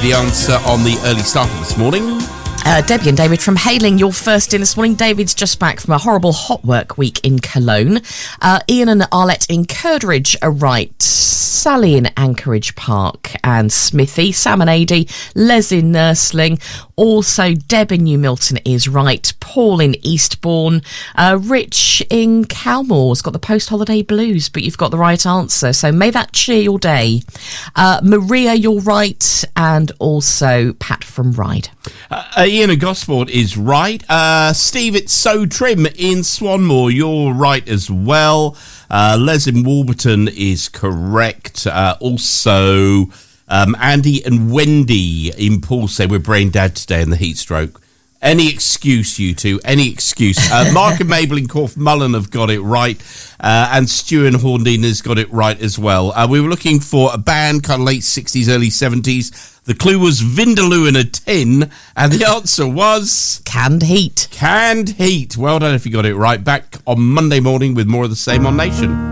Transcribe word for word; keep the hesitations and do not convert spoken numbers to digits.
the answer on the early starter this morning. Uh, Debbie and David from Hayling, you're first in this morning. David's just back from a horrible hot work week in Cologne. Uh, Ian and Arlette in Curdridge are right. Sally in Anchorage Park and Smithy. Sam and Ady. Les in Nursling. Also, Deb in New Milton is right. Paul in Eastbourne. Uh, Rich in Calmore's got the post-holiday blues, but you've got the right answer, so may that cheer your day. Uh, Maria, you're right. And also Pat from Ryde. Uh, Ian in Gosport is right. Uh, Steve, it's So Trim in Swanmore. You're right as well. Uh, Les in Warburton is correct. Uh, also, um, Andy and Wendy in Paul say we're brain dead today in the heat stroke. Any excuse, you two. Any excuse. Uh, Mark and Mabel in Corfe Mullen have got it right. Uh, and Stu and Horndine has got it right as well. Uh, we were looking for a band, kind of late sixties, early seventies. The clue was Vindaloo in a tin. And the answer was... Canned Heat. Canned Heat. Well done if you got it right. Back on Monday morning with more of the same on Nation.